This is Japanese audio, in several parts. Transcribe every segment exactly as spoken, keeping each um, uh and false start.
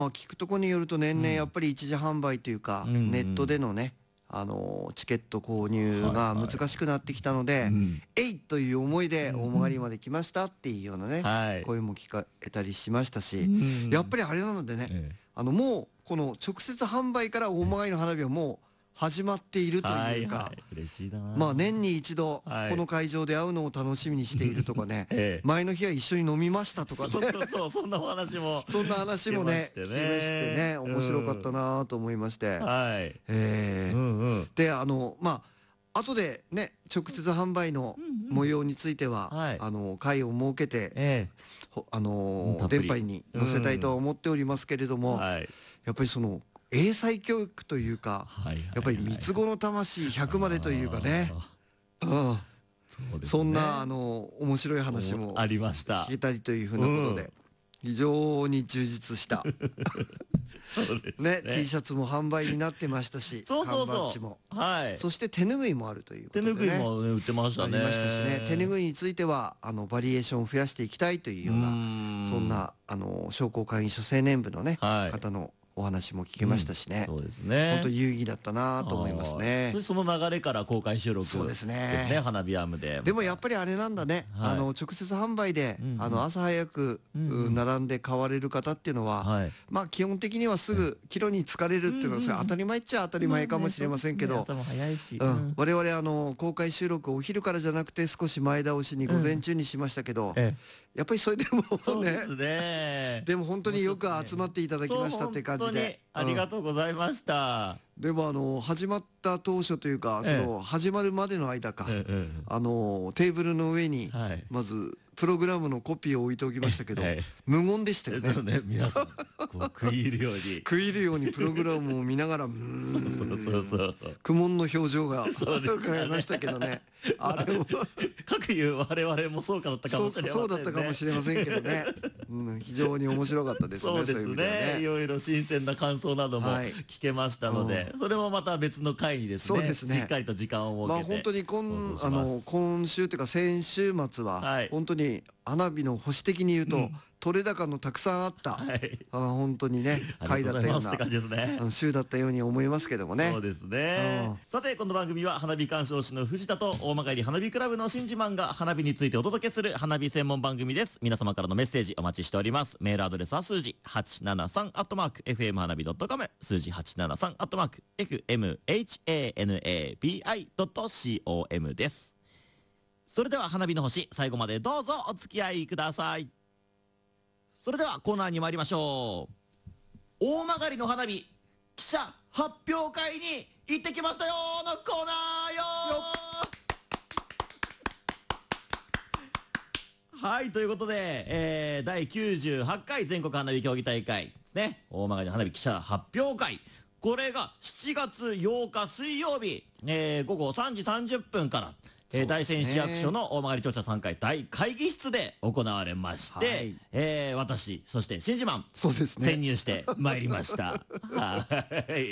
まあ聞くところによると年々やっぱり一次販売というか、 うん、 ネットでのねあのチケット購入が難しくなってきたので、えいという思いで大曲まで来ましたっていうようなね、はい、声も聞かれたりしましたし、やっぱりあれなのでね、ええ、あのもうこの直接販売から大曲の花火はもう始まっているというか、 嬉しいな。 まあ年に一度この会場で会うのを楽しみにしているとかね、ええ、前の日は一緒に飲みましたとかね、 そうそうそう、そんなお話もそんな話もね聞きましてね、面白かったなと思いまして、はい、えーうんうん、であのまあ後でね直接販売の模様については、うんうん、あの会を設けて、ええ、あの電波に載せたいとは思っておりますけれども、うん、はい、やっぱりその英才教育というか、やっぱり三つ子の魂ひゃくまでというかね、うん、そうですね、そんなあの面白い話もありました。 聞けたりというふうなことで、うん、非常に充実したそうですね, ね T シャツも販売になってましたし、 そうそうそう、 缶バッジも、 はい、 そして手ぬぐいもあるということで、ね、 手ぬぐいも、ね、売ってましたね。 ありましたしね、手ぬぐいについてはあのバリエーションを増やしていきたいというような、そんなあの商工会議所青年部のね、はい、方のお話も聞けましたしね、 うん、そうですね、 本当有意義だったなと思いますね。 その流れから公開収録ですね、そうですね、花火アームで。 でもやっぱりあれなんだね、はい、あの直接販売で、うんうん、あの朝早く、うんうん、並んで買われる方っていうのは、はい、まあ基本的にはすぐ帰路に疲れるっていうのは、それ当たり前っちゃ当たり前かもしれませんけど、 朝も早いし、 うん、我々あの公開収録お昼からじゃなくて少し前倒しに午前中にしましたけど、うん、ええ、やっぱりそれでもね、 そうですね、 でも本当によく集まっていただきましたって感じで、 ありがとうございました。 うん、でもあの始まった当初というか、その始まるまでの間か、ええ、あのテーブルの上にまずプログラムのコピーを置いておきましたけど、ええ、無言でしたよね。 そうね、皆さんこう食い入るように食い入るようにプログラムを見ながら、うーん、そうそうそうそう、苦悶の表情が伺いましたけどね。あれも各言う我々もそうかだったかもしれませんね。 そうだったかもしれませんけどね、うん、非常に面白かったですね。 そうですね、いろいろ新鮮な感想なども聞けましたので、それもまた別の回にですね、しっかりと時間を設けて、 まあ本当に今あの今週というか先週末は本当に花火の星的に言うと取れ高のたくさんあった、はい、あ本当にね回だったような週だったように思いますけどもね。 そうですね。さてこの番組は花火鑑賞士の藤田と大曲花火クラブの新次マンが花火についてお届けする花火専門番組です。皆様からのメッセージお待ちしております。メールアドレスは数字はちななさんアットマーク エフエム 花火 ドットコム、 数字はちななさんアットマーク エフエムエイチエーエヌエービーアイ ドットコム です。それでは花火の星、最後までどうぞお付き合いください。それではコーナーに参りましょう。大曲の花火記者発表会に行ってきましたよのコーナーよー。はい、ということで、えー、だいきゅうじゅうはちかい全国花火競技大会ですね、大曲の花火記者発表会、これがしちがつようか水曜日、えー、午後さんじさんじゅっぷんからえー、大仙市役所の大曲庁舎さんかい大会議室で行われまして、はい、えー、私そして新次マン、そうですね、潜入してまいりました。はい、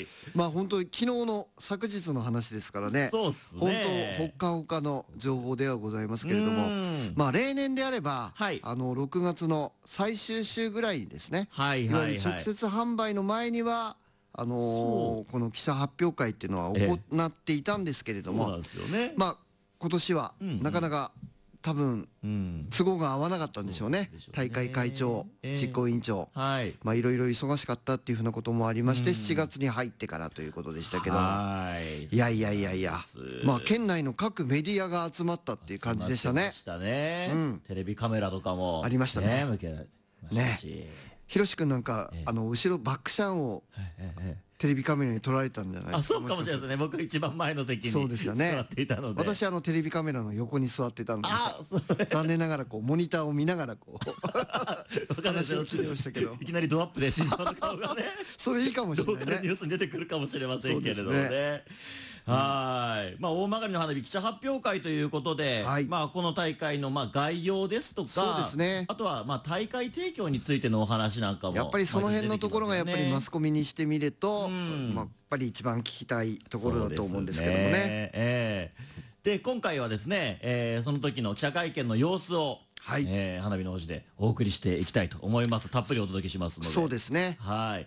まあ本当に昨日の昨日の話ですからね、 そうっすね、 本当ほっかほかの情報ではございますけれども、まあ例年であれば、はい、あのろくがつの最終週ぐらいにですね、はいはいはい、いわゆる直接販売の前にはあのー、この記者発表会っていうのは行っていたんですけれども、 そうなんですよね、 まあ今年はなかなか多分都合が合わなかったんでしょうね。大会会長、実行委員長、まあいろいろ忙しかったっていうふうなこともありまして、しちがつに入ってからということでしたけども、いやいやいやいや、まあ県内の各メディアが集まったっていう感じでしたね。 テレビカメラとかもありましたね。ね、ひろし君なんかあの後ろバックシャンをテレビカメラに撮られたんじゃないですか。 あ、そうかもしれないですね。僕一番前の席に座っていたので、 私あのテレビカメラの横に座ってたので、残念ながらこうモニターを見ながらこう話を聞いてましたけど、 いきなりドアップで新庄の顔がね、 それいいかもしれないね。 ローカルニュースに出てくるかもしれませんけれどもね。はい、まあ大曲の花火記者発表会ということで、まあこの大会のまあ概要ですとか、そうですね、あとはまあ大会提供についてのお話なんかもやっぱりその辺のところがやっぱりマスコミにしてみると、まあやっぱり一番聞きたいところだと思うんですけどもね。 で今回はですね、えー、その時の記者会見の様子を、 はい、えー、花火の星でお送りしていきたいと思います。たっぷりお届けしますので。 そうですね。 はい。